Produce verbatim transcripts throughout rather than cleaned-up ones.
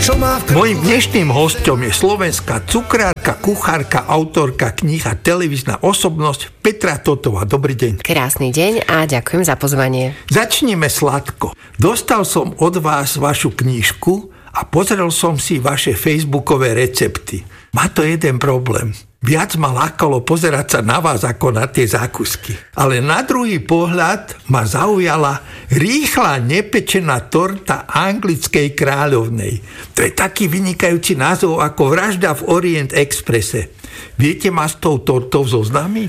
Mojím dnešným hosťom je slovenská cukrárka, kuchárka, autorka kníh a televízna osobnosť Petra Totová. Dobrý deň. Krásny deň a ďakujem za pozvanie. Začnime sladko. Dostal som od vás vašu knižku a pozrel som si vaše facebookové recepty. Má to jeden problém. Viac ma lákalo pozerať sa na vás ako na tie zákusky. Ale na druhý pohľad ma zaujala rýchla nepečená torta anglickej kráľovnej. To je taký vynikajúci názov ako Vražda v Orient Expresse. Viete ma s tou tortou zoznámiť?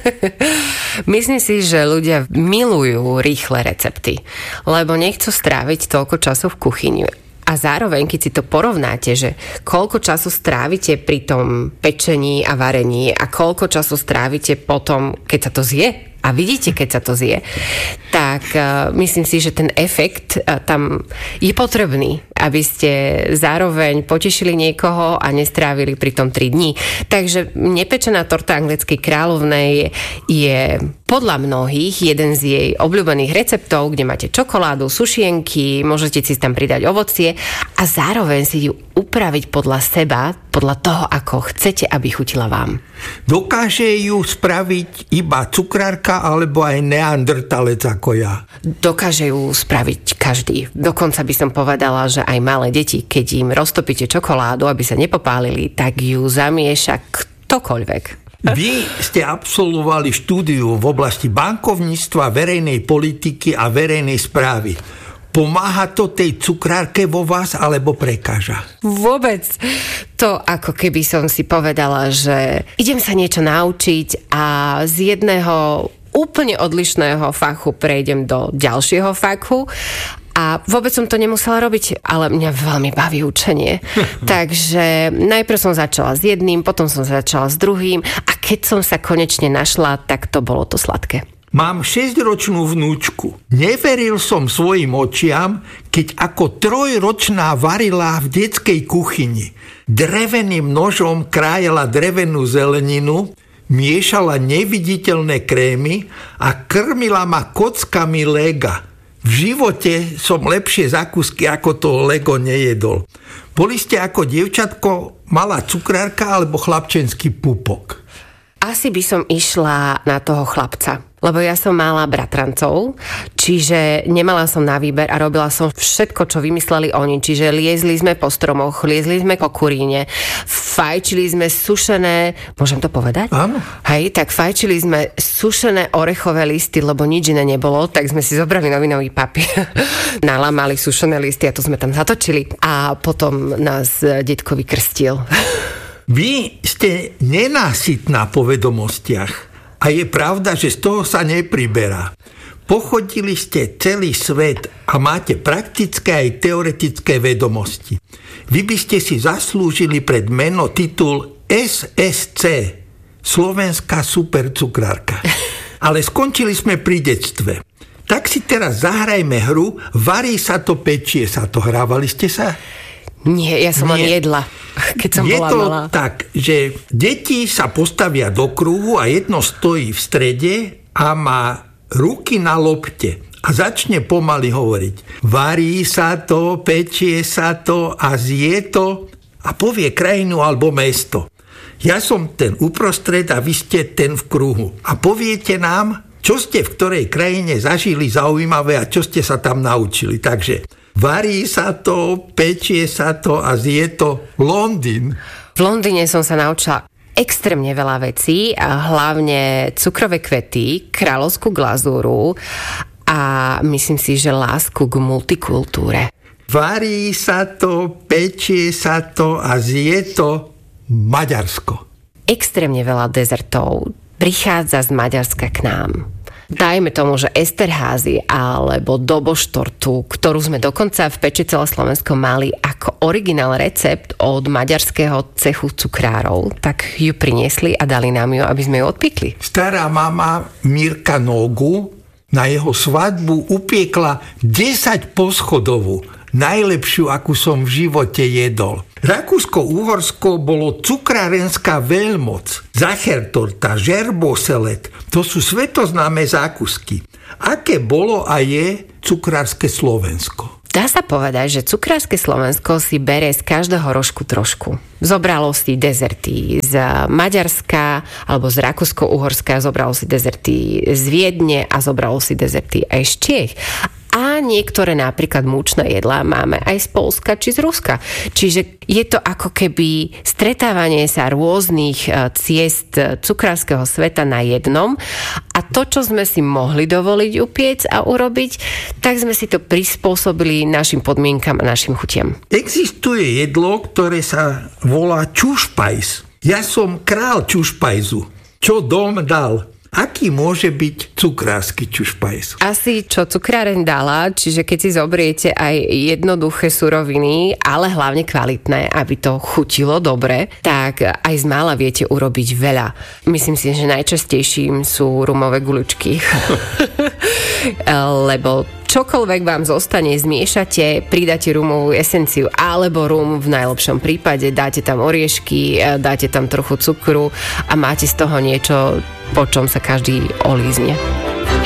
Myslím si, že ľudia milujú rýchle recepty, lebo nechcú stráviť toľko času v kuchyni. A zároveň, keď si to porovnáte, že koľko času strávite pri tom pečení a varení a koľko času strávite potom, keď sa to zje, a vidíte, keď sa to zje, tak uh, myslím si, že ten efekt uh, tam je potrebný, aby ste zároveň potešili niekoho a nestrávili pri tom tri dní. Takže nepečená torta anglickej kráľovnej je podľa mnohých jeden z jej obľúbených receptov, kde máte čokoládu, sušienky, môžete si tam pridať ovocie a zároveň si ju upraviť podľa seba, podľa toho, ako chcete, aby chutila vám. Dokáže ju spraviť iba cukrárka alebo aj neandertalec ako ja? Dokáže ju spraviť každý. Dokonca by som povedala, že aj malé deti, keď im roztopíte čokoládu, aby sa nepopálili, tak ju zamieša ktokoľvek. Vy ste absolvovali štúdiu v oblasti bankovníctva, verejnej politiky a verejnej správy. Pomáha to tej cukrárke vo vás, alebo prekáža? Vôbec. To ako keby som si povedala, že idem sa niečo naučiť a z jedného úplne odlišného fachu prejdem do ďalšieho fachu. A vôbec som to nemusela robiť, ale mňa veľmi baví učenie. Takže najprv som začala s jedným, potom som začala s druhým a keď som sa konečne našla, tak to bolo to sladké. Mám šesťročnú vnúčku. Neveril som svojim očiam, keď ako trojročná varila v detskej kuchyni. Dreveným nožom krájala drevenú zeleninu, miešala neviditeľné krémy a krmila ma kockami lega. V živote som lepšie zákusky ako to Lego nejedol. Boli ste ako dievčatko malá cukrárka alebo chlapčenský pupok? Asi by som išla na toho chlapca, lebo ja som mala bratrancov, čiže nemala som na výber a robila som všetko, čo vymysleli oni. Čiže liezli sme po stromoch, liezli sme po kuríne, fajčili sme sušené, môžem to povedať? Áno. Hej, tak fajčili sme sušené orechové listy, lebo nič iné nebolo, tak sme si zobrali novinový papier, nalamali sušené listy a to sme tam zatočili a potom nás detko vykrstil. Vy ste nenásytná po vedomostiach a je pravda, že z toho sa nepriberá. Pochodili ste celý svet a máte praktické aj teoretické vedomosti. Vy by ste si zaslúžili pred meno titul es es cé, Slovenská supercukrárka. Ale skončili sme pri detstve. Tak si teraz zahrajme hru Varí sa to, pečie sa to. Hrávali ste sa? Nie, ja som len jedla, keď som je bola to malá. Tak, že deti sa postavia do kruhu a jedno stojí v strede a má ruky na lopte a začne pomaly hovoriť. Varí sa to, pečie sa to a zje to a povie krajinu alebo mesto. Ja som ten uprostred a vy ste ten v kruhu. A poviete nám, čo ste v ktorej krajine zažili zaujímavé a čo ste sa tam naučili. Takže varí sa to, pečie sa to a zje to Londýn. V Londýne som sa naučila extrémne veľa vecí, a hlavne cukrové kvety, kráľovskú glazúru a myslím si, že lásku k multikultúre. Varí sa to, pečie sa to a zje to Maďarsko. Extrémne veľa dezertov prichádza z Maďarska k nám. Dajme tomu, že Esterházy alebo doboštortu, ktorú sme dokonca v Peči celoslovenskom mali ako originál recept od maďarského cechu cukrárov, tak ju priniesli a dali nám ju, aby sme ju odpiekli. Stará mama Mirka Nogu na jeho svadbu upiekla desať poschodovú, najlepšiu, akú som v živote jedol. Rakúsko-Uhorsko bolo cukrárenská veľmoc. Zachertorta, žerboselet, to sú svetoznáme zákusky. Aké bolo a je cukrárske Slovensko? Dá sa povedať, že cukrárske Slovensko si berie z každého rožku trošku. Zobralo si dezerty z Maďarska alebo z Rakúsko-Uhorska, zobralo si dezerty z Viedne a zobralo si dezerty aj z Čiech. A niektoré napríklad múčne jedlá máme aj z Poľska či z Ruska. Čiže je to ako keby stretávanie sa rôznych ciest cukrárskeho sveta na jednom a to, čo sme si mohli dovoliť upiec a urobiť, tak sme si to prispôsobili našim podmienkam a našim chutiam. Existuje jedlo, ktoré sa volá čušpajs. Ja som král čušpajzu. Čo dom dal? Aký môže byť cukrársky čušpajs? Asi čo cukráreň dala, čiže keď si zobriete aj jednoduché suroviny, ale hlavne kvalitné, aby to chutilo dobre, tak aj z mála viete urobiť veľa. Myslím si, že najčastejším sú rumové guličky. Lebo čokoľvek vám zostane, zmiešate, pridáte rumovú esenciu alebo rum v najlepšom prípade, dáte tam oriešky, dáte tam trochu cukru a máte z toho niečo, po čom sa každý olízne.